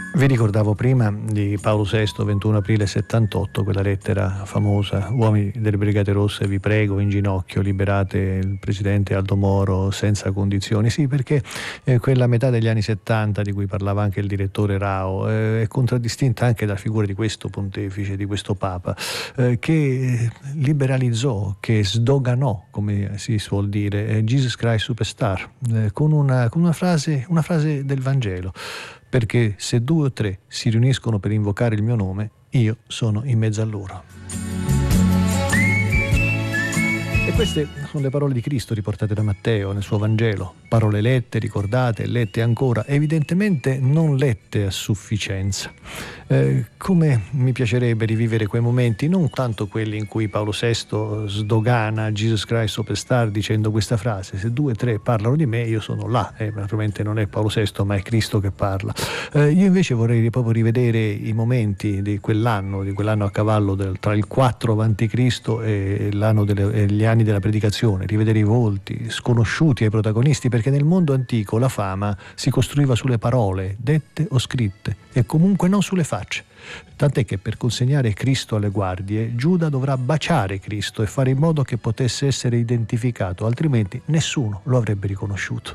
Vi ricordavo prima di Paolo VI, 21 aprile 78, quella lettera famosa: uomini delle Brigate Rosse, vi prego in ginocchio, liberate il presidente Aldo Moro senza condizioni. Sì, perché quella metà degli anni 70 di cui parlava anche il direttore Rao è contraddistinta anche dalla figura di questo pontefice, di questo Papa, che liberalizzò, che sdoganò, come si suol dire, Jesus Christ Superstar, con una frase del Vangelo: perché se 2 o 3 si riuniscono per invocare il mio nome, io sono in mezzo a loro. E queste sono le parole di Cristo riportate da Matteo nel suo Vangelo. Parole lette, ricordate, lette ancora, evidentemente non lette a sufficienza. Come mi piacerebbe rivivere quei momenti, non tanto quelli in cui Paolo VI sdogana Jesus Christ Superstar dicendo questa frase: se 2 o 3 parlano di me, io sono là. Naturalmente non è Paolo VI, ma è Cristo che parla. Io invece vorrei proprio rivedere i momenti di quell'anno a cavallo tra il 4 a.C. e gli anni della predicazione, rivedere i volti sconosciuti ai protagonisti, perché nel mondo antico la fama si costruiva sulle parole dette o scritte e comunque non sulle facce. Tant'è che per consegnare Cristo alle guardie, Giuda dovrà baciare Cristo e fare in modo che potesse essere identificato, altrimenti nessuno lo avrebbe riconosciuto.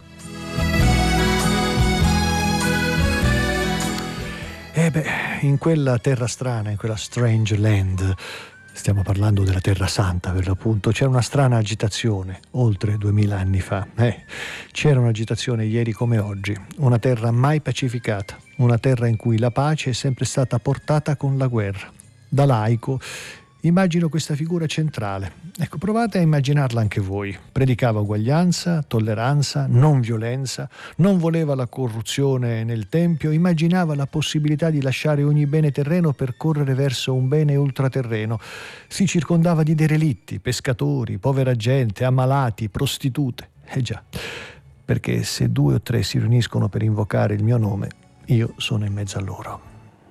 In quella terra strana, in quella strange land, stiamo parlando della Terra Santa per l'appunto, c'era una strana agitazione oltre 2000 anni fa. C'era un'agitazione ieri come oggi, una terra mai pacificata, una terra in cui la pace è sempre stata portata con la guerra. Da laico immagino questa figura centrale. Ecco, provate a immaginarla anche voi. Predicava uguaglianza, tolleranza, non violenza, non voleva la corruzione nel Tempio, immaginava la possibilità di lasciare ogni bene terreno per correre verso un bene ultraterreno. Si circondava di derelitti, pescatori, povera gente, ammalati, prostitute. Già, perché se 2 o 3 si riuniscono per invocare il mio nome, io sono in mezzo a loro.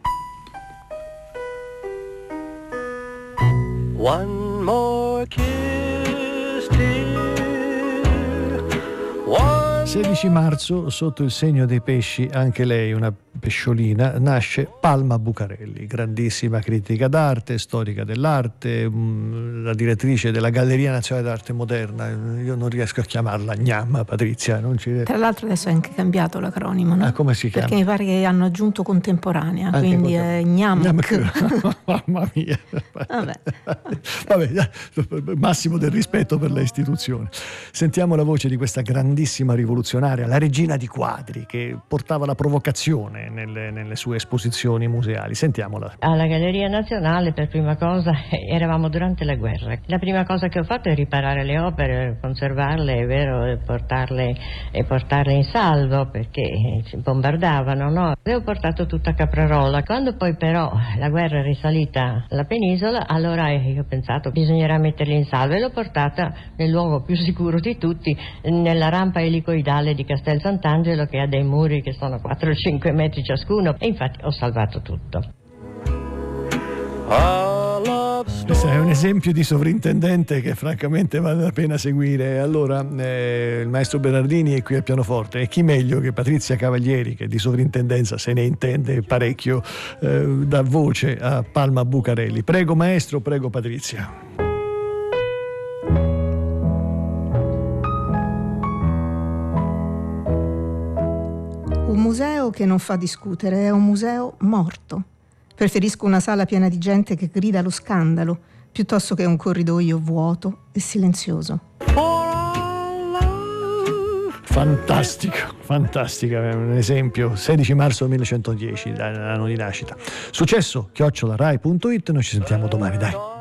One more kiss, dear. 16 marzo, sotto il segno dei pesci, anche lei una pesciolina, nasce Palma Bucarelli, grandissima critica d'arte, storica dell'arte, la direttrice della Galleria Nazionale d'Arte Moderna. Io non riesco a chiamarla Gnam, Patrizia. Tra l'altro adesso è anche cambiato l'acronimo, no? Come si chiama? Perché mi pare che hanno aggiunto contemporanea, anche quindi è GNAMC. Mamma mia. Vabbè, massimo del rispetto per le istituzioni. Sentiamo la voce di questa grandissima rivoluzionaria, la regina di quadri, che portava la provocazione nelle sue esposizioni museali. Sentiamola. Alla Galleria Nazionale, per prima cosa, eravamo durante la guerra. La prima cosa che ho fatto è riparare le opere, conservarle, è vero, e portarle in salvo, perché ci bombardavano, no? Le ho portato tutta a Caprarola. Quando poi però la guerra è risalita alla penisola, allora io ho pensato bisognerà metterli in salvo, e l'ho portata nel luogo più sicuro di tutti, nella rampa elicoidale di Castel Sant'Angelo, che ha dei muri che sono 4 o 5 metri ciascuno, e infatti ho salvato tutto. Questo è un esempio di sovrintendente che francamente vale la pena seguire. Allora, il maestro Bernardini è qui al pianoforte, e chi meglio che Patrizia Cavalieri, che di sovrintendenza se ne intende parecchio, dà voce a Palma Bucarelli. Prego maestro, prego Patrizia. Un museo che non fa discutere è un museo morto. Preferisco una sala piena di gente che grida allo scandalo, piuttosto che un corridoio vuoto e silenzioso. Fantastica, un esempio. 16 marzo 1910, l'anno di nascita. Successo @rai.it. Noi ci sentiamo domani, dai.